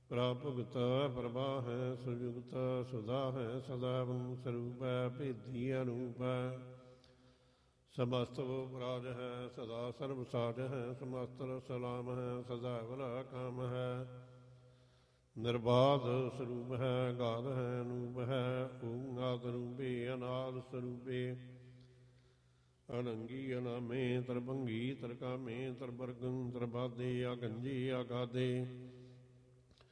ਪ੍ਰਾਭੁਗਤ ਪ੍ਰਭਾ ਹੈ ਸੁਜੁਗਤ ਸੁਧਾ ਹੈ ਸਦਾ ਵੰ ਸਰੂਪ ਭੇਦੀ ਅਨੂਪ ਸਮਸਤ ਰਾਜ ਹੈ ਸਦਾ ਸਰਬ ਸਾਜ ਹੈ ਸਮਸਤ ਸਲਾਮ ਹੈ ਸਦਾ ਭਲਾ ਕਾਮ ਹੈ ਨਿਰਬਾਧ ਸਰੂਪ ਹੈ ਗਾਦ ਹੈ ਅਨੂਪ ਹੈ ਓੰਗਾਦ ਰੂਪੇ ਅਨਾਦ ਸਰੂਪੇ ਅਨੰਗੀ ਅਨਾਮੇ ਤਰਭੰਗੀ ਤਰਕਾਮੇ ਤਰਬਰਗੰ ਤਰਬਾਦੇ ਆਗੰਜੀ ਆਗਾਦੇ